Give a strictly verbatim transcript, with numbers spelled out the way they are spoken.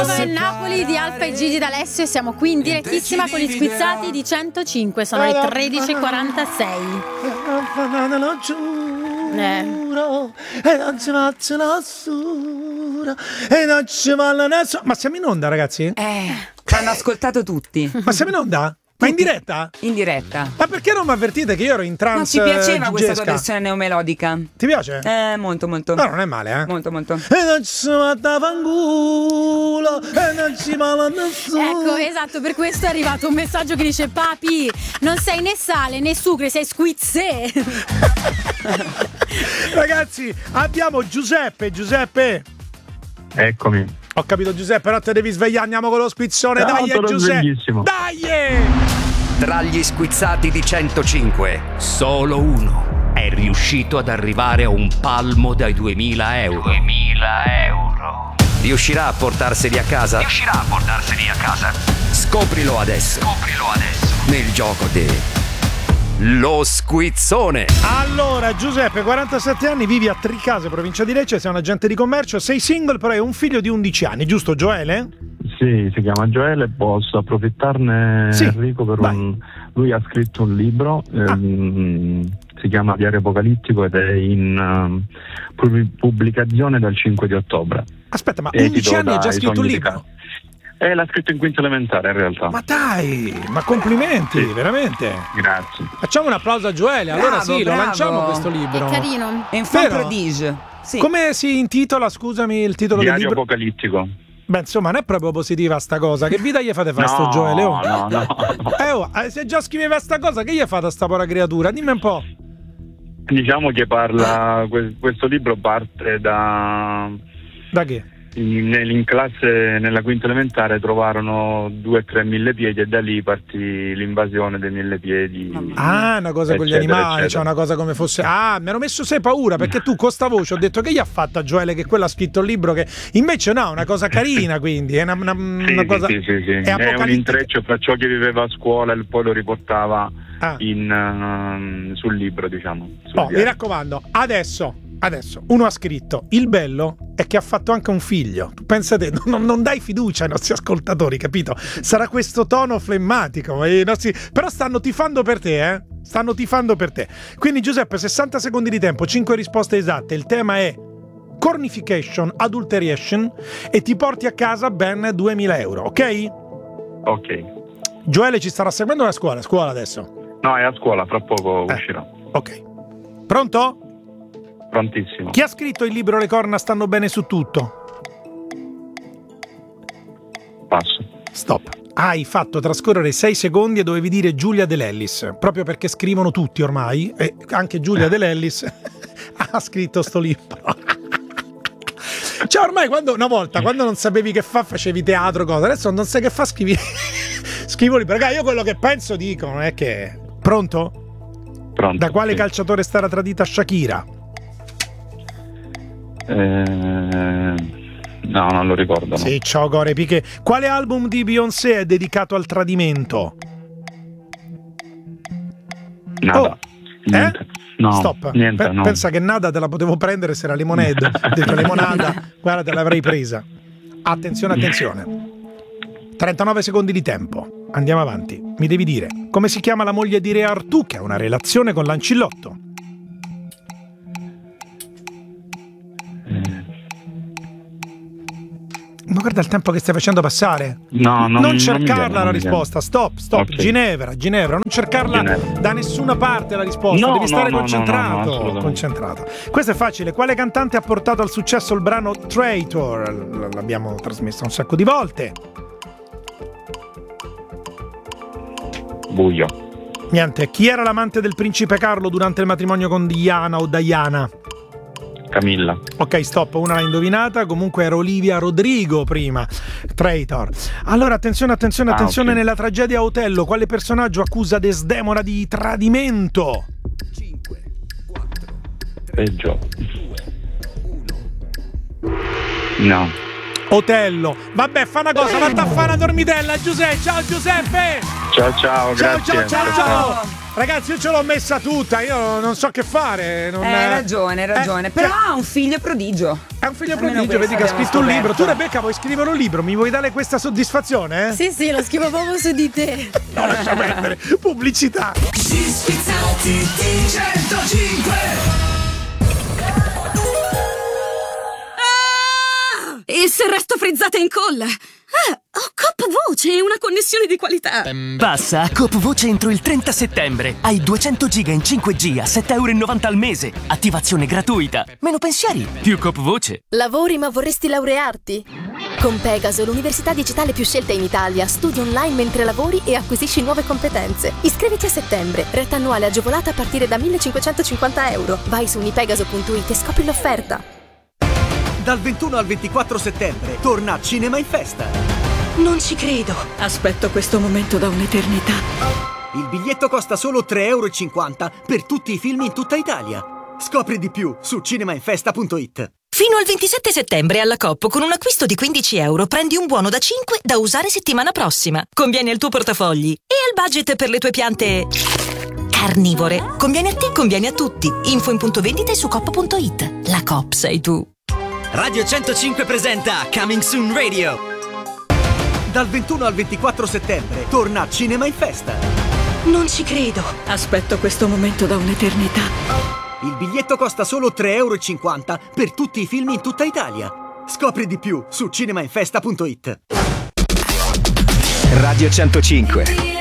Juve Napoli di Alfa e Gigi D'Alessio e siamo qui in direttissima con gli squizzati di centocinque, sono le tredici e quarantasei. Eh. E non ci faccio nessuno e non ci vale nessuno. Ma siamo in onda, ragazzi? Eh, ci hanno ascoltato tutti. Ma siamo in onda? Ma in diretta? In diretta. Ma perché non mi avvertite che io ero in trance? Non ci piaceva gigesca? questa tua versione neomelodica? Ti piace? Eh, molto, molto. No, non è male, eh? Molto, molto. E non ci manda fanculo e non ci mala nessuno. Ecco, esatto, per questo è arrivato un messaggio che dice: papi, non sei né sale né sucre, sei squizzè. Ragazzi, abbiamo Giuseppe, Giuseppe. Eccomi. Ho capito, Giuseppe, però te devi svegliare, andiamo con lo squizzone. No, dai, sono Giuseppe. sveglissimo. Dai! Tra gli squizzati di centocinque, solo uno è riuscito ad arrivare a un palmo dai duemila euro. duemila euro. Riuscirà a portarseli a casa? Riuscirà a portarseli a casa. Scoprilo adesso. Scoprilo adesso. Nel gioco de Lo Squizzone. Allora, Giuseppe, quarantasette anni, vivi a Tricase, provincia di Lecce, sei un agente di commercio, sei single, però hai un figlio di undici anni, giusto, Gioele? Sì, si chiama Gioele, posso approfittarne, Sì, Enrico, per vai. un... Lui ha scritto un libro, Ah. ehm, si chiama Diario Apocalittico ed è in ehm, pu- pubblicazione dal cinque di ottobre. Aspetta, ma Edito undici anni da hai già I scritto un Sogni di libro? Ca- Eh, l'ha scritto in quinta elementare in realtà. Ma dai, ma complimenti, Sì. veramente. Grazie. Facciamo un applauso a Gioele, allora Bravo, sì, bravo. lo lanciamo questo È libro. carino. È un fan Vero? prodige. Sì. Come si intitola, scusami, il titolo del Diario libro? Apocalittico. Beh, insomma, non è proprio positiva sta cosa. Che vita gli fate fare sto No, Gioele? Oh? no, no. Eh, oh, eh, se già scriveva sta cosa, che gli fate a sta povera creatura? Dimmi un po'. Diciamo che parla, que- questo libro parte da... Da che? In, nel- in classe, nella quinta elementare, trovarono due o tre millepiedi e da lì partì l'invasione dei millepiedi. Ah, una cosa con gli eccetera, animali, eccetera. cioè una cosa come fosse. Ah, mi ero messo sei paura perché tu con sta voce ho detto che gli ha fatto a Gioele che quello ha scritto il libro che invece no, una cosa carina, quindi è una, una, Sì, una sì, cosa. sì, sì, sì. È È un apocalittica. intreccio fra ciò che viveva a scuola e poi lo riportava Ah. in, ehm, sul libro, diciamo. sul Oh, mi diario. raccomando, adesso, adesso, uno ha scritto: il bello è che ha fatto anche un figlio. Tu pensate, non, non dai fiducia ai nostri ascoltatori, capito? Sarà questo tono flemmatico, ma i nostri- però stanno tifando per te, eh? Stanno tifando per te. Quindi Giuseppe, sessanta secondi di tempo, cinque risposte esatte. Il tema è cornification, adulteration e ti porti a casa ben duemila euro, ok? Ok. Gioele ci starà seguendo a scuola, a scuola adesso. No, è a scuola, fra poco Eh. uscirà. Ok. Pronto? Prontissimo. Chi ha scritto il libro Le corna stanno bene su tutto? Passo. Stop. Hai fatto trascorrere sei secondi e dovevi dire Giulia De Lellis, proprio perché scrivono tutti ormai, e anche Giulia De Lellis ha scritto sto libro. Cioè ormai quando una volta, quando non sapevi che fa, facevi teatro, cosa, adesso non sai che fa, scrivi scrivo libro. Raga, io quello che penso dico, non è che... Pronto? Pronto. Da quale sì. calciatore è stata tradita Shakira? Eh, no, non lo ricordo. no. Sì, ciao Gore Piqué. Quale album di Beyoncé è dedicato al tradimento? Nada. Oh. Niente. Eh? No, Stop. niente, Pe- no. Pensa che nada te la potevo prendere se era limonade. Ho detto limonada, guarda, te l'avrei presa. Attenzione, attenzione. trentanove secondi di tempo. Andiamo avanti. Mi devi dire come si chiama la moglie di Re Artù che ha una relazione con l'ancillotto? Ma guarda il tempo che stai facendo passare. No, non, Non mi cercarla viene, non la mi risposta. Stop, stop. Ok. Ginevra, Ginevra. Non cercarla Ginevra. da nessuna parte la risposta. No, Devi stare no, no, concentrato. no, no, assolutamente. concentrato. Questo è facile. Quale cantante ha portato al successo il brano Traitor? L- L'abbiamo trasmesso un sacco di volte. viene. Buio. Niente. Chi era l'amante del principe Carlo durante il matrimonio con Diana o Diana? Camilla. Ok, stop, una l'ha indovinata, comunque era Olivia Rodrigo prima. Traitor. Allora, attenzione, attenzione, Ah, attenzione, ok. nella tragedia Otello, quale personaggio accusa Desdemona di tradimento? Peggio. No. Otello. Vabbè, fa una cosa, vatti a fare una dormitella, Giuseppe. Ciao Giuseppe! Ciao ciao, Ciao, grazie. ciao, ciao, ciao. Ragazzi, io ce l'ho messa tutta, io non so che fare. Non... Eh, hai ragione, hai ragione. Eh, Però cioè- ha un figlio prodigio. È un figlio Almeno prodigio, vedi che ha questo scritto un abbiamo libro. Tu, scoperto. Rebecca, vuoi scrivere un libro? Mi vuoi dare questa soddisfazione? Eh? Sì, sì, lo scrivo proprio su di te. No, lascia perdere. Pubblicità. Gli squizzati di centocinque. E se resto frizzata in colla? Ah, ho Coop Voce e una connessione di qualità. Passa a Coop Voce entro il trenta settembre. Hai duecento giga in cinque G a sette virgola novanta euro al mese. Attivazione gratuita. Meno pensieri, più Coop Voce. Lavori ma vorresti laurearti? Con Pegaso, l'università digitale più scelta in Italia, studi online mentre lavori e acquisisci nuove competenze. Iscriviti a settembre. Retta annuale agevolata a partire da millecinquecentocinquanta euro. Vai su unipegaso punto it e scopri l'offerta. Dal ventuno al ventiquattro settembre torna Cinema in Festa. Non ci credo. Aspetto questo momento da un'eternità. Il biglietto costa solo tre virgola cinquanta euro per tutti i film in tutta Italia. Scopri di più su cinemainfesta punto it. Fino al ventisette settembre alla Coop con un acquisto di quindici euro prendi un buono da cinque da usare settimana prossima. Conviene al tuo portafogli e al budget per le tue piante carnivore. Conviene a te, conviene a tutti. Info in punto vendita e su coop punto it. La Coop sei tu. Radio centocinque presenta Coming Soon Radio. Dal ventuno al ventiquattro settembre torna Cinema in Festa. Non ci credo. Aspetto questo momento da un'eternità. Il biglietto costa solo tre virgola cinquanta euro per tutti i film in tutta Italia. Scopri di più su cinemainfesta punto it. Radio centocinque.